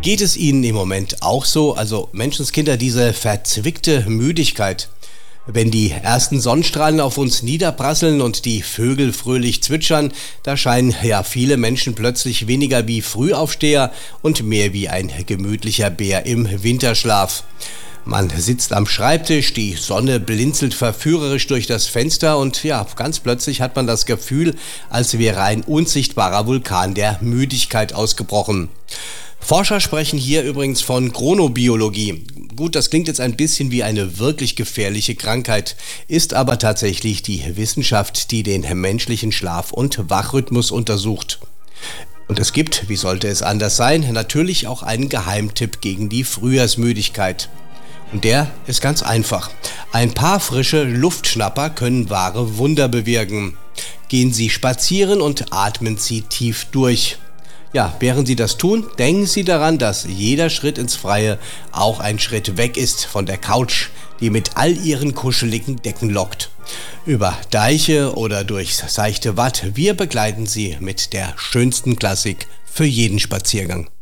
Geht es Ihnen im Moment auch so? Also Menschenskinder, diese verzwickte Müdigkeit. Wenn die ersten Sonnenstrahlen auf uns niederprasseln und die Vögel fröhlich zwitschern, da scheinen ja viele Menschen plötzlich weniger wie Frühaufsteher und mehr wie ein gemütlicher Bär im Winterschlaf. Man sitzt am Schreibtisch, die Sonne blinzelt verführerisch durch das Fenster und ja, ganz plötzlich hat man das Gefühl, als wäre ein unsichtbarer Vulkan der Müdigkeit ausgebrochen. Forscher sprechen hier übrigens von Chronobiologie. Gut, das klingt jetzt ein bisschen wie eine wirklich gefährliche Krankheit, ist aber tatsächlich die Wissenschaft, die den menschlichen Schlaf- und Wachrhythmus untersucht. Und es gibt, wie sollte es anders sein, natürlich auch einen Geheimtipp gegen die Frühjahrsmüdigkeit. Und der ist ganz einfach. Ein paar frische Luftschnapper können wahre Wunder bewirken. Gehen Sie spazieren und atmen Sie tief durch. Ja, während Sie das tun, denken Sie daran, dass jeder Schritt ins Freie auch ein Schritt weg ist von der Couch, die mit all ihren kuscheligen Decken lockt. Über Deiche oder durchs seichte Watt, wir begleiten Sie mit der schönsten Klassik für jeden Spaziergang.